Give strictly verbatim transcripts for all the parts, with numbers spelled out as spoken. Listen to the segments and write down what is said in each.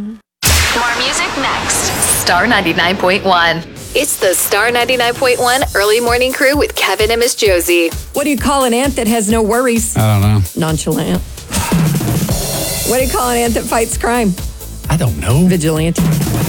More music next. Star ninety-nine point one. It's the Star ninety-nine point one Early Morning Crew with Kevin and Miss Josie. What do you call an ant that has no worries? I don't know. Nonchalant. What do you call an ant that fights crime? I don't know. Vigilante.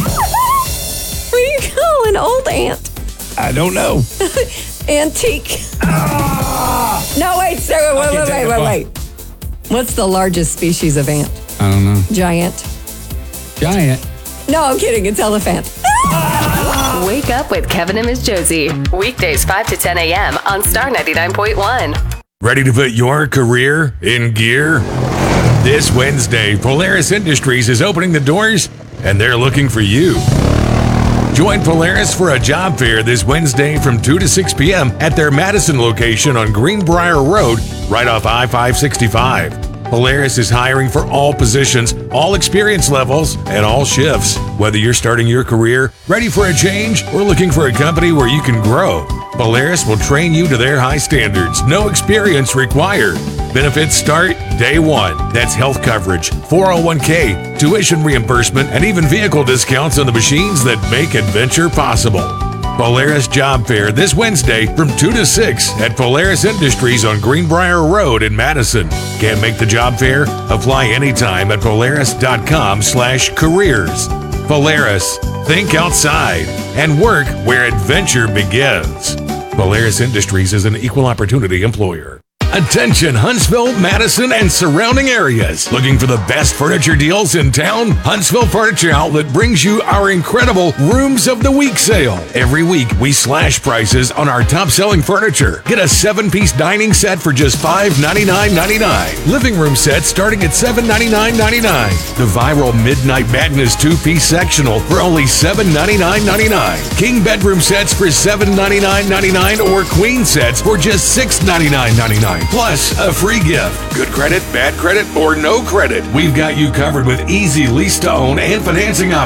What do you call an old ant? I don't know. Antique. Ah! No, wait, sir, wait, Okay, wait, take wait, the wait, point. wait. What's the largest species of ant? I don't know. Giant. Giant. No, I'm kidding. It's elephant. Wake up with Kevin and Miss Josie. Weekdays five to ten a.m. on Star ninety-nine point one. Ready to put your career in gear? This Wednesday, Polaris Industries is opening the doors, and they're looking for you. Join Polaris for a job fair this Wednesday from two to six p.m. at their Madison location on Greenbrier Road, right off I five sixty-five. Polaris is hiring for all positions, all experience levels, and all shifts. Whether you're starting your career, ready for a change, or looking for a company where you can grow, Polaris will train you to their high standards. No experience required. Benefits start day one. That's health coverage, four oh one k, tuition reimbursement, and even vehicle discounts on the machines that make adventure possible. Polaris Job Fair this Wednesday from two to six at Polaris Industries on Greenbrier Road in Madison. Can't make the job fair? Apply anytime at polaris.com slash careers. Polaris, think outside and work where adventure begins. Polaris Industries is an equal opportunity employer. Attention Huntsville, Madison, and surrounding areas. Looking for the best furniture deals in town? Huntsville Furniture Outlet brings you our incredible Rooms of the Week sale. Every week, we slash prices on our top-selling furniture. Get a seven-piece dining set for just five ninety-nine ninety-nine. Living room set starting at seven ninety-nine ninety-nine. The viral Midnight Madness two-piece sectional for only seven ninety-nine ninety-nine. King bedroom sets for seven ninety-nine ninety-nine or queen sets for just six ninety-nine ninety-nine. Plus, a free gift. Good credit, bad credit, or no credit. We've got you covered with easy lease to own and financing options.